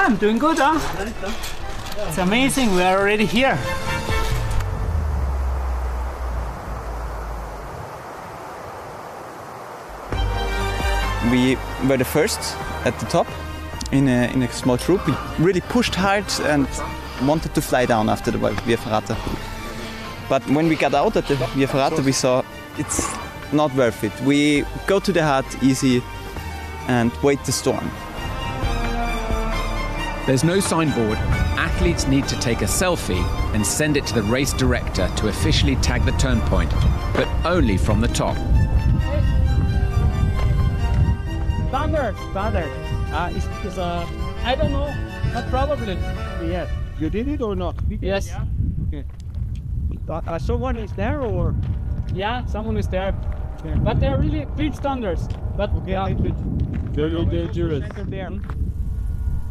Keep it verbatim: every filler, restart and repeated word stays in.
I'm doing good, huh? It's amazing, we are already here. We were the first at the top in a, in a small group. We really pushed hard and wanted to fly down after the Via Ferrata. But when we got out at the Via Ferrata, we saw it's not worth it. We go to the hut easy and wait the storm. There's no signboard. Athletes need to take a selfie and send it to the race director to officially tag the turn point, but only from the top. Thunder, thunder. Uh, is, is uh, I don't know, but probably yes. You did it or not? Yes. Yeah. Okay. Uh, someone is there or? Yeah, someone is there. Okay. But they're really big thunders. But okay, yeah. very dangerous. There.